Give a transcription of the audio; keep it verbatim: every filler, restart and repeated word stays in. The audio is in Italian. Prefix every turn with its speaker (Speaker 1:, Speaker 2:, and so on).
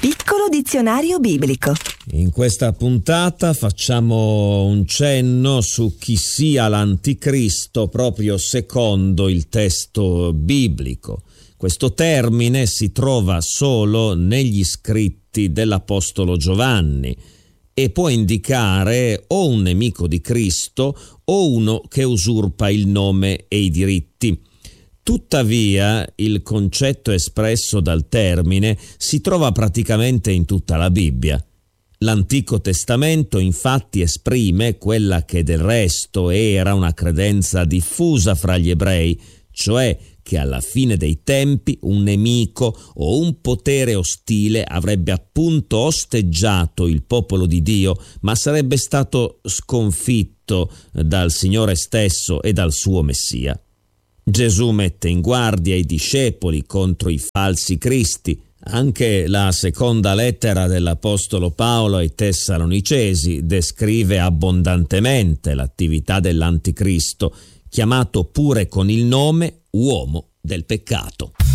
Speaker 1: Piccolo dizionario biblico.
Speaker 2: In questa puntata facciamo un cenno su chi sia l'anticristo proprio secondo il testo biblico. Questo termine si trova solo negli scritti dell'Apostolo Giovanni e può indicare o un nemico di Cristo o uno che usurpa il nome e i diritti. Tuttavia, il concetto espresso dal termine si trova praticamente in tutta la Bibbia. L'Antico Testamento infatti esprime quella che del resto era una credenza diffusa fra gli ebrei, cioè che alla fine dei tempi un nemico o un potere ostile avrebbe appunto osteggiato il popolo di Dio, ma sarebbe stato sconfitto dal Signore stesso e dal suo Messia. Gesù mette in guardia i discepoli contro i falsi cristi. Anche la seconda lettera dell'Apostolo Paolo ai Tessalonicesi descrive abbondantemente l'attività dell'Anticristo, chiamato pure con il nome uomo del peccato.